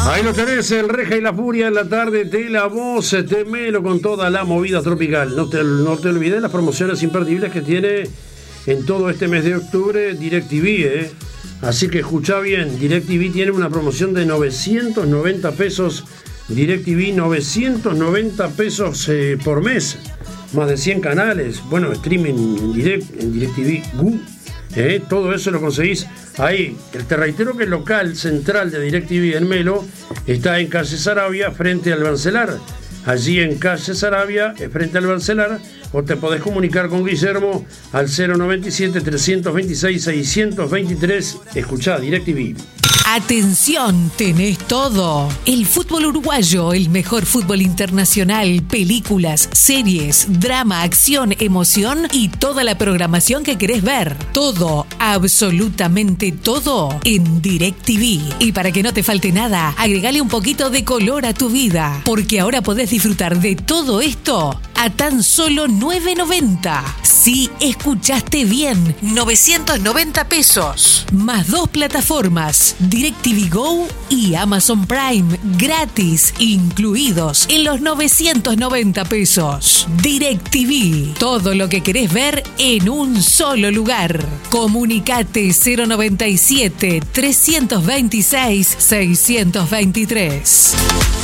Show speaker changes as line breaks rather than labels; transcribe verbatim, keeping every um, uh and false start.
Ahí lo tenés, el Reja y la Furia en la tarde de La Voz, te melo con toda la movida tropical. No te, no te olvides las promociones imperdibles que tiene en todo este mes de octubre DirecTV, ¿eh? Así que escuchá bien, DirecTV tiene una promoción de novecientos noventa pesos, DirecTV novecientos noventa pesos eh, por mes, más de cien canales, bueno, streaming en, direct, en DirecTV Go. Eh, todo eso lo conseguís ahí. Te reitero que el local central de DirecTV en Melo está en calle Saravia frente al Bancelar. Allí en calle Saravia, frente al Bancelar, o te podés comunicar con Guillermo al cero noventa y siete, trescientos veintiséis, seiscientos veintitrés. Escuchá DirecTV.
Atención, tenés todo. El fútbol uruguayo, el mejor fútbol internacional, películas, series, drama, acción, emoción y toda la programación que querés ver. Todo, absolutamente todo en DirecTV. Y para que no te falte nada, agregale un poquito de color a tu vida, porque ahora podés disfrutar de todo esto a tan solo nueve noventa. Sí, escuchaste bien, novecientos noventa pesos. Más dos plataformas, DirecTV Go y Amazon Prime, gratis, incluidos en los novecientos noventa pesos. DirecTV, todo lo que querés ver en un solo lugar. Comunicate cero noventa y siete, trescientos veintiséis, seiscientos veintitrés.